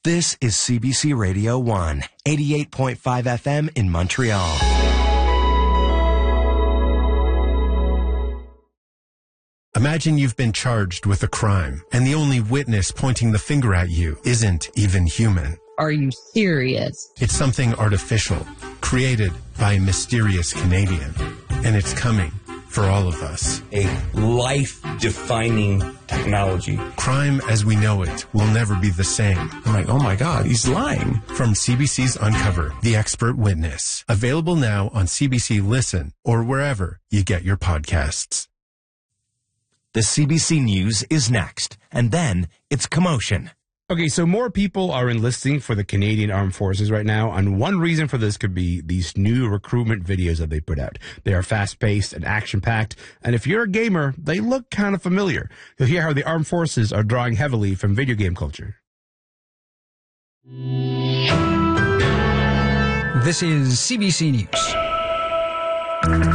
This is CBC Radio 1, 88.5 FM in Montreal. Imagine you've been charged with a crime, and the only witness pointing the finger at you isn't even human. Are you serious? It's something artificial, created by a mysterious Canadian, and it's coming for all of us. A life-defining technology. Crime as we know it will never be the same. I'm like, oh my God, he's lying. From CBC's Uncover, The Expert Witness. Available now on CBC Listen or wherever you get your podcasts. The CBC News is next, and then it's commotion. Okay, so more people are enlisting for the Canadian Armed Forces right now, and one reason for this could be these new recruitment videos that they put out. They are fast-paced and action-packed, and if you're a gamer, they look kind of familiar. You'll hear how the Armed Forces are drawing heavily from video game culture. This is CBC News.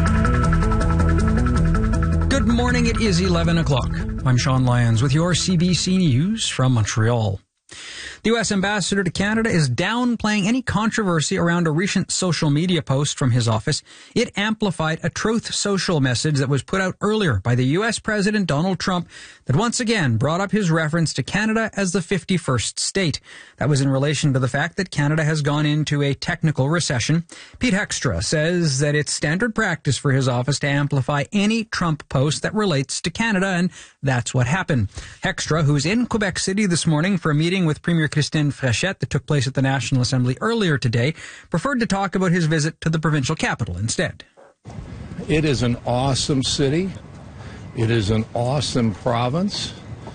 Good morning, it is 11 o'clock. I'm Sean Lyons with your CBC News from Montreal. The U.S. ambassador to Canada is downplaying any controversy around a recent social media post from his office. It amplified a Truth Social message that was put out earlier by the U.S. President Donald Trump that once again brought up his reference to Canada as the 51st state. That was in relation to the fact that Canada has gone into a technical recession. Pete Hextra says that it's standard practice for his office to amplify any Trump post that relates to Canada, and that's what happened. Hextra, who's in Quebec City this morning for a meeting with Premier Christine Fréchette that took place at the National Assembly earlier today, preferred to talk about his visit to the provincial capital instead. It is an awesome city. It is an awesome province.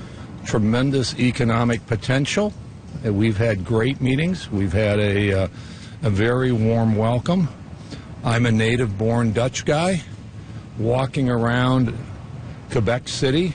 Tremendous economic potential. We've had great meetings. We've had a very warm welcome. I'm a native-born Dutch guy. Walking around Quebec City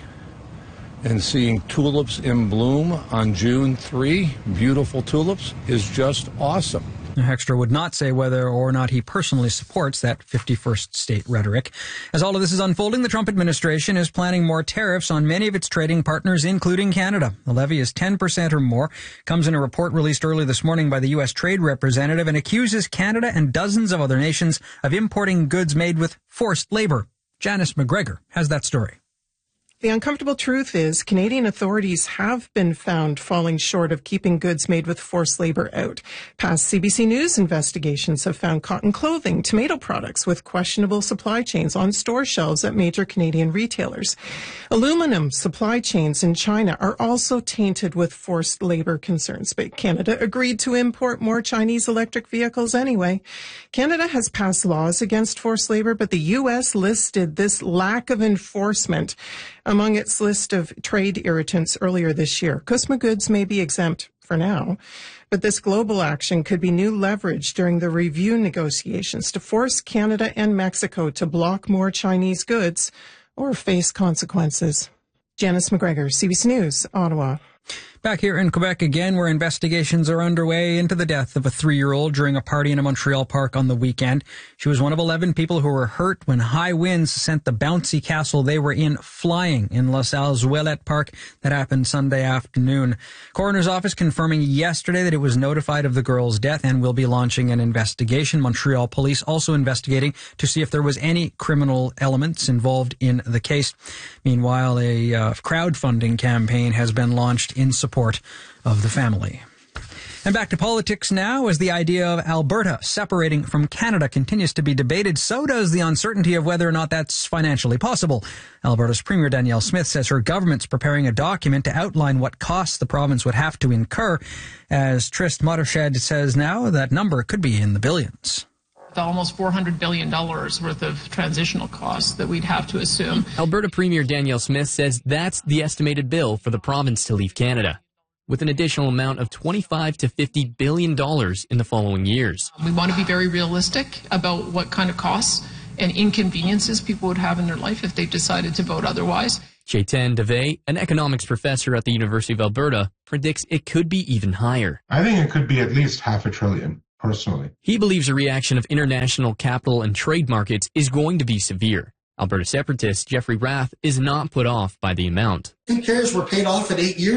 and seeing tulips in bloom on June 3, beautiful tulips, is just awesome. Hextra would not say whether or not he personally supports that 51st state rhetoric. As all of this is unfolding, the Trump administration is planning more tariffs on many of its trading partners, including Canada. The levy is 10% or more, comes in a report released early this morning by the U.S. Trade Representative, and accuses Canada and dozens of other nations of importing goods made with forced labor. Janice McGregor has that story. The uncomfortable truth is Canadian authorities have been found falling short of keeping goods made with forced labor out. Past CBC News investigations have found cotton clothing, tomato products with questionable supply chains on store shelves at major Canadian retailers. Aluminum supply chains in China are also tainted with forced labor concerns, but Canada agreed to import more Chinese electric vehicles anyway. Canada has passed laws against forced labor, but the U.S. listed this lack of enforcement among its list of trade irritants earlier this year. CUSMA goods may be exempt for now, but this global action could be new leverage during the review negotiations to force Canada and Mexico to block more Chinese goods or face consequences. Janice McGregor, CBC News, Ottawa. Back here in Quebec again, where investigations are underway into the death of a 3-year-old during a party in a Montreal park on the weekend. She was one of 11 people who were hurt when high winds sent the bouncy castle they were in flying in LaSalle's Ouellette Park. That happened Sunday afternoon. Coroner's office confirming yesterday that it was notified of the girl's death and will be launching an investigation. Montreal police also investigating to see if there was any criminal elements involved in the case. Meanwhile, a crowdfunding campaign has been launched in support of the family. And back to politics now, as the idea of Alberta separating from Canada continues to be debated, so does the uncertainty of whether or not that's financially possible. Alberta's Premier Danielle Smith says her government's preparing a document to outline what costs the province would have to incur. As Trist Mottershed says now, that number could be in the billions. Almost $400 billion worth of transitional costs that we'd have to assume. Alberta Premier Danielle Smith says that's the estimated bill for the province to leave Canada, with an additional amount of $25 to $50 billion in the following years. We want to be very realistic about what kind of costs and inconveniences people would have in their life if they decided to vote otherwise. Chetan Dave, an economics professor at the University of Alberta, predicts it could be even higher. I think it could be at least $500 billion. Personally, he believes a reaction of international capital and trade markets is going to be severe. Alberta separatist Jeffrey Rath is not put off by the amount. Who cares? We're paid off in 8 years.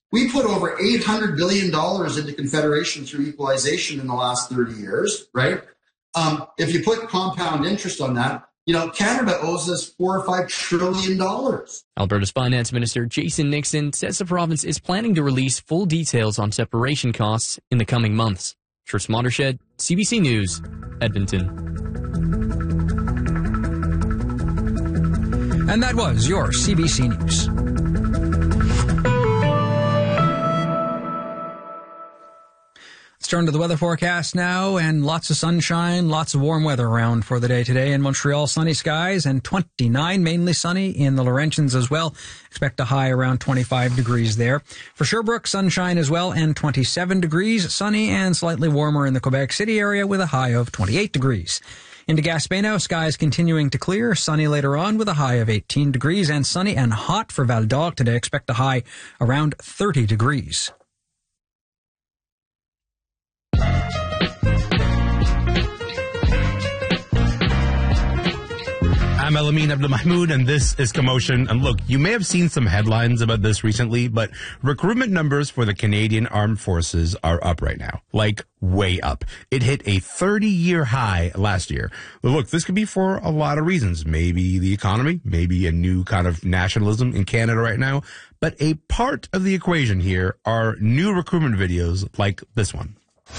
We put over $800 billion into Confederation through equalization in the last 30 years, right? If you put compound interest on that, Canada owes us $4 or $5 trillion. Alberta's Finance Minister Jason Nixon says the province is planning to release full details on separation costs in the coming months. Tris Montershed, CBC News, Edmonton. And that was your CBC News. Let's turn to the weather forecast now, and lots of sunshine, lots of warm weather around for the day today. In Montreal, sunny skies and 29, mainly sunny in the Laurentians as well. Expect a high around 25 degrees there. For Sherbrooke, sunshine as well and 27 degrees, sunny and slightly warmer in the Quebec City area with a high of 28 degrees. Into Gaspé now, skies continuing to clear, sunny later on with a high of 18 degrees, and sunny and hot for Val d'Or today. Expect a high around 30 degrees. I'm Elamin Abdelmahmoud, and this is Commotion. And look, you may have seen some headlines about this recently, but recruitment numbers for the Canadian Armed Forces are up right now. Like, way up. It hit a 30-year high last year. Look, this could be for a lot of reasons. Maybe the economy, maybe a new kind of nationalism in Canada right now. But a part of the equation here are new recruitment videos like this one.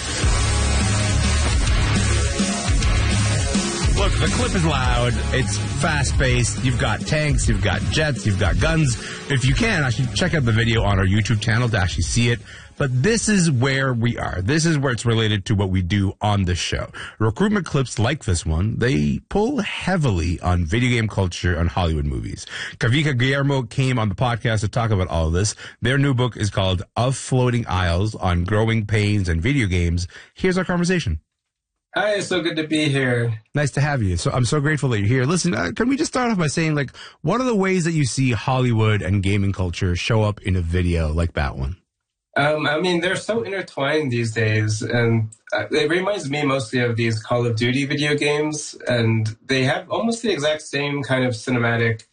Look, the clip is loud. It's fast-paced. You've got tanks, you've got jets, you've got guns. If you can, actually check out the video on our YouTube channel to actually see it. But this is where we are. This is where it's related to what we do on this show. Recruitment clips like this one, they pull heavily on video game culture and Hollywood movies. Kavika Guillermo came on the podcast to talk about all of this. Their new book is called Of Floating Isles on Growing Pains and Video Games. Here's our conversation. Hi, it's so good to be here. Nice to have you. So I'm so grateful that you're here. Listen, can we just start off by saying, like, what are the ways that you see Hollywood and gaming culture show up in a video like that one? I mean, they're so intertwined these days, and it reminds me mostly of these Call of Duty video games, and they have almost the exact same kind of cinematic,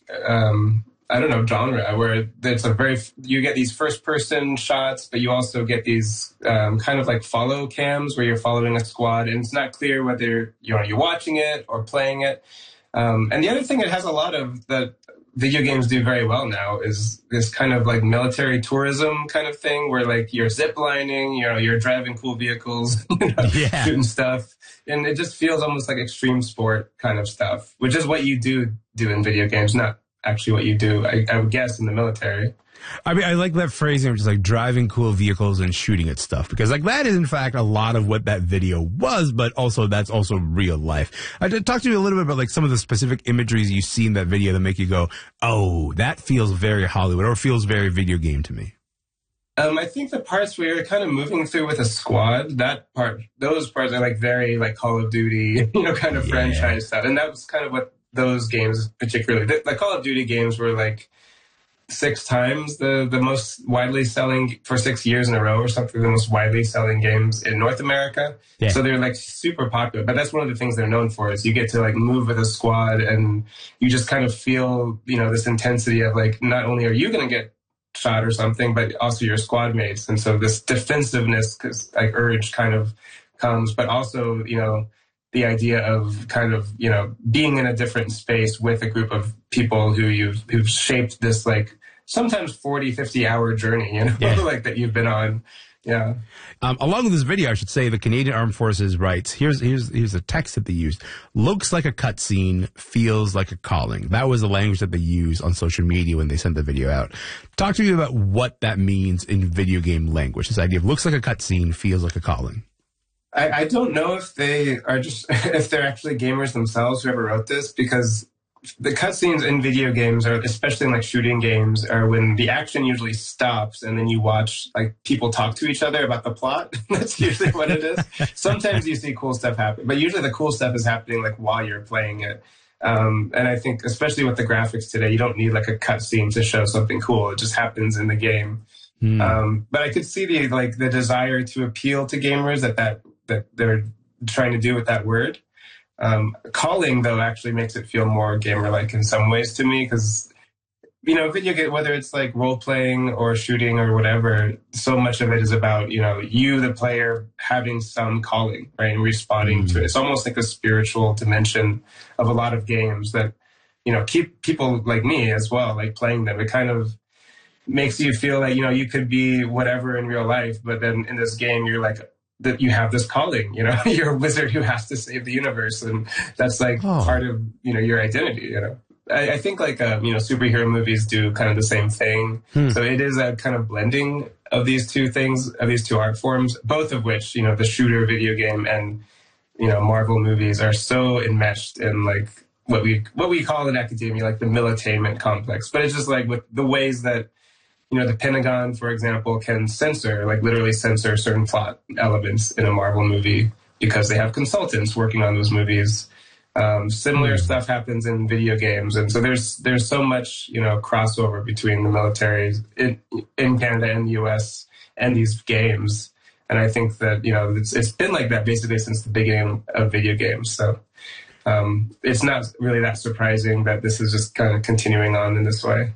genre, where it's you get these first-person shots, but you also get these kind of like follow cams where you're following a squad, and it's not clear whether you're watching it or playing it. And the other thing it has a lot of that video games do very well now is this kind of like military tourism kind of thing where like you're zip lining, you're driving cool vehicles, shooting stuff. And it just feels almost like extreme sport kind of stuff, which is what you do in video games, not actually what you do, I would guess, in the military. I mean, I like that phrasing of just like driving cool vehicles and shooting at stuff, because like that is in fact a lot of what that video was, but also that's also real life. I talked to you a little bit about like some of the specific imageries you see in that video that make you go, oh, that feels very Hollywood or feels very video game to me. I think the parts where you're kind of moving through with a squad, those parts are like very like Call of Duty, kind of franchise stuff. And that was kind of what those games particularly, the Call of Duty games were like 6 times the most widely selling for 6 years in a row or something, the most widely selling games in North America. Yeah. So they're like super popular, but that's one of the things they're known for is you get to like move with a squad and you just kind of feel, this intensity of like, not only are you going to get shot or something, but also your squad mates. And so this defensiveness urge kind of comes, but also, the idea of kind of, being in a different space with a group of people who've shaped this like sometimes 40, 50 hour journey, like that you've been on. Yeah. Along with this video, I should say the Canadian Armed Forces writes, here's a text that they used. Looks like a cutscene, feels like a calling. That was the language that they used on social media when they sent the video out. Talk to me about what that means in video game language. This idea of looks like a cutscene, feels like a calling. I don't know if they are if they're actually gamers themselves, whoever wrote this, because the cutscenes in video games are, especially in like shooting games, are when the action usually stops and then you watch like people talk to each other about the plot. That's usually what it is. Sometimes you see cool stuff happen, but usually the cool stuff is happening like while you're playing it. And I think especially with the graphics today, you don't need like a cutscene to show something cool. It just happens in the game. But I could see the desire to appeal to gamers that they're trying to do with that word. Calling, though, actually makes it feel more gamer-like in some ways to me, because video game, whether it's like role playing or shooting or whatever, so much of it is about, you, the player, having some calling, right? And responding to it. It's almost like a spiritual dimension of a lot of games that, keep people like me as well, like playing them. It kind of makes you feel like, you could be whatever in real life, but then in this game, you're like, that you have this calling, you're a wizard who has to save the universe. And that's like part of, your identity, I think like, superhero movies do kind of the same thing. So it is a kind of blending of these two things, of these two art forms, both of which, the shooter video game and, Marvel movies are so enmeshed in like what we call in academia, like the militainment complex. But it's just like with the ways that, the Pentagon, for example, can literally censor certain plot elements in a Marvel movie because they have consultants working on those movies. Similar stuff happens in video games. And so there's so much, crossover between the military in Canada and the US and these games. And I think that, it's been like that basically since the beginning of video games. So it's not really that surprising that this is just kind of continuing on in this way.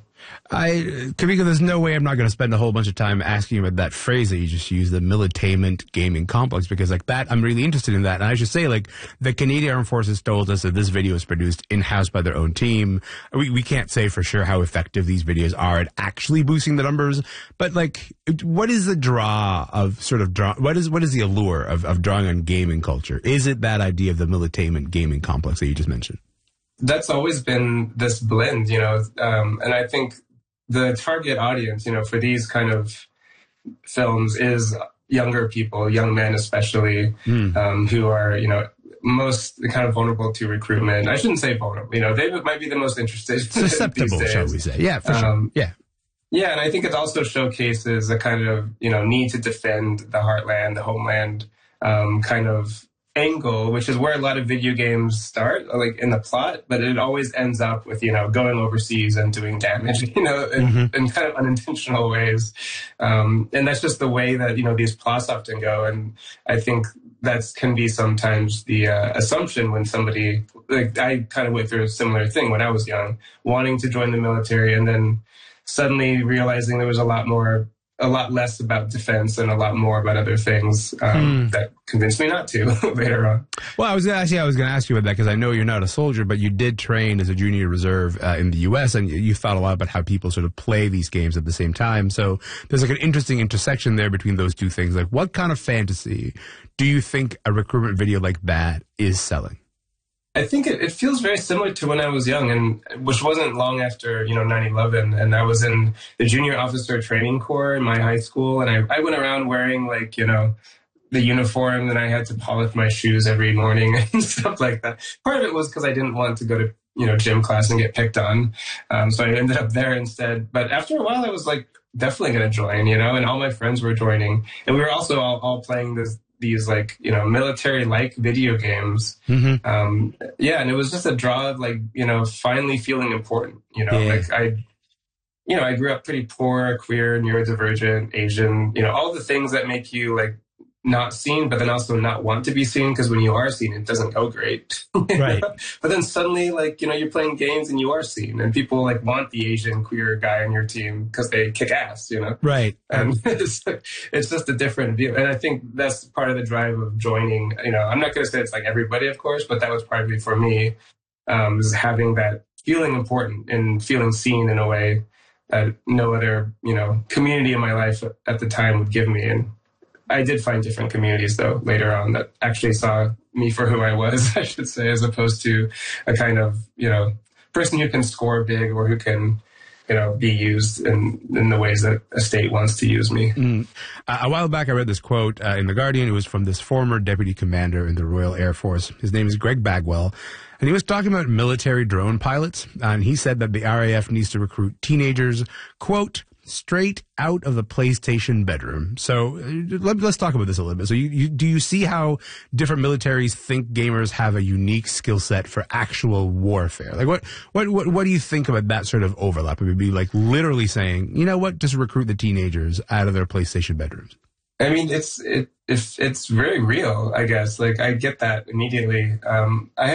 Kavika, there's no way I'm not going to spend a whole bunch of time asking you about that phrase that you just used, the militainment gaming complex, because like that, I'm really interested in that. And I should say, like, the Canadian Armed Forces told us that this video is produced in-house by their own team. We can't say for sure how effective these videos are at actually boosting the numbers, but like, what is the draw of what is the allure of drawing on gaming culture? Is it that idea of the militainment gaming complex that you just mentioned? That's always been this blend, and I think the target audience, for these kind of films is younger people, young men especially, who are, most kind of vulnerable to recruitment. I shouldn't say vulnerable, they might be the most interested. Susceptible, shall we say. Yeah, for sure. Yeah. Yeah, and I think it also showcases a kind of, need to defend the heartland, the homeland kind of angle, which is where a lot of video games start, like in the plot, but it always ends up with, going overseas and doing damage, in kind of unintentional ways. And that's just the way that, these plots often go. And I think that can be sometimes the assumption when somebody, like I kind of went through a similar thing when I was young, wanting to join the military and then suddenly realizing there was a lot less about defense and a lot more about other things that convinced me not to later on. Well, I was going to ask you about that because I know you're not a soldier, but you did train as a junior reserve in the U.S. and you thought a lot about how people sort of play these games at the same time. So there's like an interesting intersection there between those two things. Like, what kind of fantasy do you think a recruitment video like that is selling? I think it feels very similar to when I was young, and which wasn't long after 9/11. And I was in the Junior Officer Training Corps in my high school, and I went around wearing like the uniform, and I had to polish my shoes every morning and stuff like that. Part of it was because I didn't want to go to gym class and get picked on, so I ended up there instead. But after a while, I was like definitely going to join, and all my friends were joining, and we were also all playing these like, military-like video games. And it was just a draw of like, finally feeling important, like I grew up pretty poor, queer, neurodivergent, Asian, all the things that make you like not seen, but then also not want to be seen, because when you are seen, it doesn't go great. Right. But then suddenly, like, you're playing games and you are seen, and people like want the Asian queer guy on your team because they kick ass, Right. And it's just a different view. And I think that's part of the drive of joining. I'm not going to say it's like everybody, of course, but that was partly for me, is having that feeling important and feeling seen in a way that no other, community in my life at the time would give me. And I did find different communities, though, later on that actually saw me for who I was, I should say, as opposed to a kind of, person who can score big or who can, be used in the ways that a state wants to use me. A while back, I read this quote in The Guardian. It was from this former deputy commander in the Royal Air Force. His name is Greg Bagwell. And he was talking about military drone pilots. And he said that the RAF needs to recruit teenagers, quote, straight out of the PlayStation bedroom. So let's talk about this a little bit. So do you see how different militaries think gamers have a unique skill set for actual warfare? Like what do you think about that sort of overlap? It would be like literally saying, just recruit the teenagers out of their PlayStation bedrooms. I mean, it's very real, I guess. Like, I get that immediately. I